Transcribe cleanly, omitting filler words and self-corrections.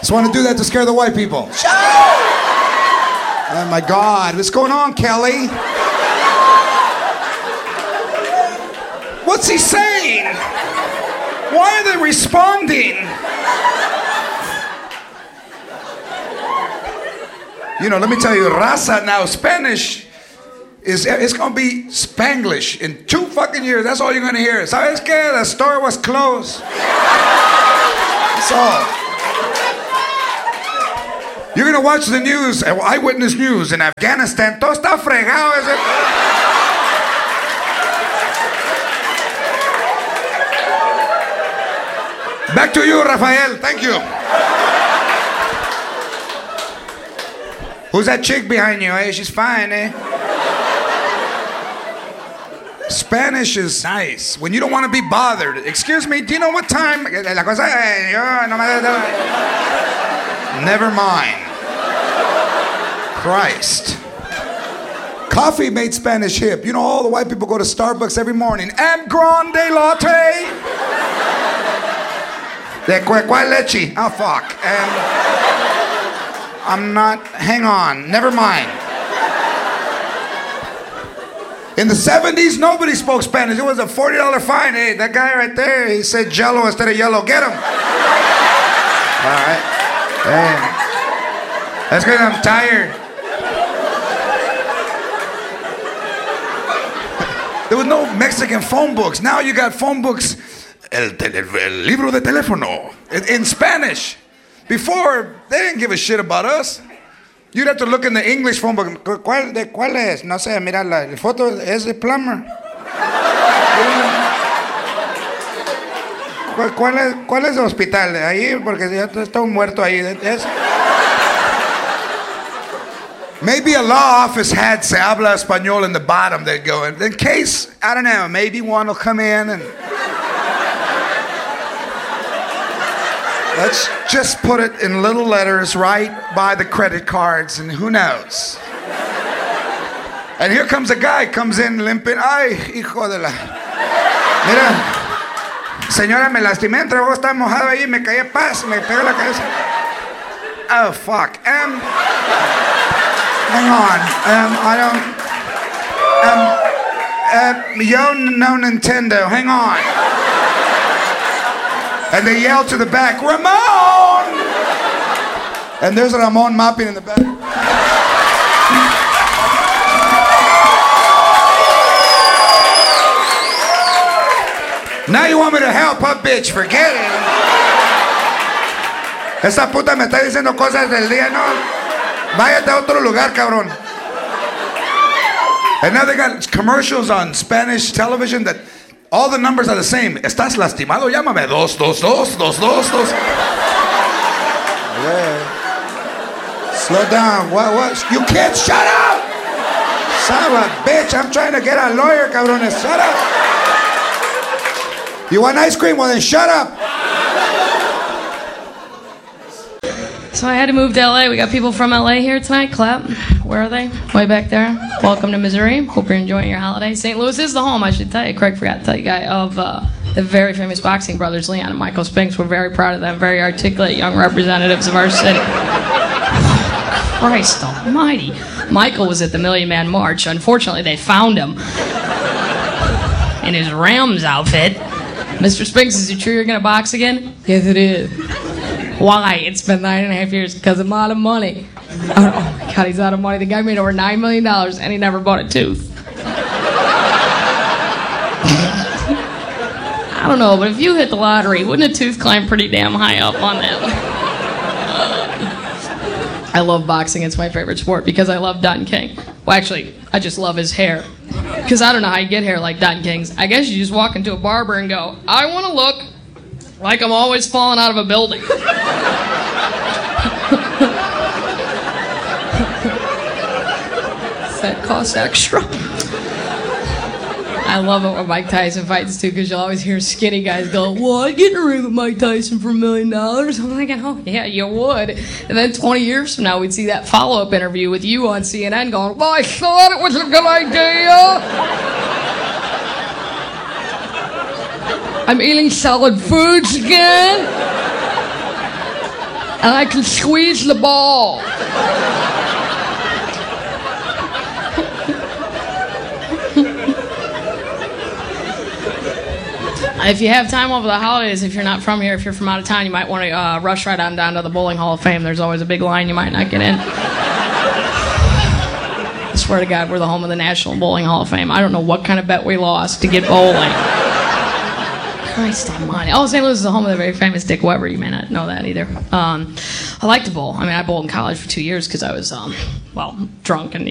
Just want to do that to scare the white people. Oh my God, what's going on, Kelly? What's he saying? Why are they responding? You know, let me tell you, raza now, Spanish it's gonna be Spanglish in 2 fucking years. That's all you're gonna hear. ¿Sabes qué? The store was closed. That's all. You're gonna watch the news, eyewitness news in Afghanistan. Todo está fregado. Back to you, Rafael. Thank you. Who's that chick behind you? Hey, she's fine, eh? Spanish is nice. When you don't want to be bothered. Excuse me, do you know what time? La cosa, never mind. Christ. Coffee made Spanish hip. You know, all the white people go to Starbucks every morning. And grande latte. De cuál leche? Oh, fuck. I'm not, hang on, never mind. In the 70s, nobody spoke Spanish. It was a $40 fine. Hey, that guy right there, he said jello instead of yellow. Get him. All right. Hey. That's because I'm tired. There was no Mexican phone books. Now you got phone books. El libro de teléfono. In Spanish. Before, they didn't give a shit about us. You'd have to look in the English phone book. ¿Cuál es? No sé, mira, la foto es de plumber. ¿Cuál es el hospital? Ahí, porque ya está un muerto ahí. Maybe a law office had se habla español in the bottom. They'd go in case, I don't know, maybe one will come in and... Let's just put it in little letters right by the credit cards, and who knows? And here comes a guy, comes in limping. Ay, hijo de la... Mira, señora, me lastimé, entre vos está mojado ahí, me caí a paz, me pegó la cabeza. Oh, fuck. Hang on. Yo no Nintendo, hang on. And they yell to the back, Ramon! And there's Ramon mopping in the back. Now you want me to help, huh, bitch? Forget it. Esa puta me está diciendo cosas del día, no. Váyate a otro lugar, cabrón. And now they got commercials on Spanish television that all the numbers are the same. ¿Estás lastimado? Llámame 222-222. Yeah. Slow down. What? You can't shut up! Son of a bitch. I'm trying to get a lawyer, cabrones. Shut up. You want ice cream? Well, then shut up. So I had to move to LA. We got people from LA here tonight. Clap. Where are they? Way back there. Welcome to Missouri. Hope you're enjoying your holiday. St. Louis is the home, I should tell you. Craig forgot to tell you, guy, of the very famous boxing brothers, Leon and Michael Spinks. We're very proud of them. Very articulate young representatives of our city. Christ almighty. Michael was at the Million Man March. Unfortunately, they found him in his Rams outfit. Mr. Spinks, is it true you're going to box again? Yes, it is. Why? It's been 9.5 years. Because I'm out of money. Oh my God, he's out of money. The guy made over $9 million and he never bought a tooth. I don't know, but if you hit the lottery, wouldn't a tooth climb pretty damn high up on that? I love boxing. It's my favorite sport because I love Don King. Well, actually, I just love his hair. Because I don't know how you get hair like Don King's. I guess you just walk into a barber and go, I want to look like I'm always falling out of a building. That costs extra. I love it when Mike Tyson fights too, because you'll always hear skinny guys go, well, I'd get in a ring with Mike Tyson for $1 million. I'm thinking, oh yeah, you would. And then 20 years from now, we'd see that follow-up interview with you on CNN going, well, I thought it was a good idea. I'm eating solid foods again. And I can squeeze the ball. If you have time over the holidays, if you're not from here, if you're from out of town, you might want to rush right on down to the Bowling Hall of Fame. There's always a big line. You might not get in. I swear to God, we're the home of the National Bowling Hall of Fame. I don't know what kind of bet we lost to get bowling. Christ almighty. Oh, St. Louis is the home of the very famous Dick Weber. You may not know that either. I like to bowl. I mean, I bowled in college for 2 years because I was, drunk and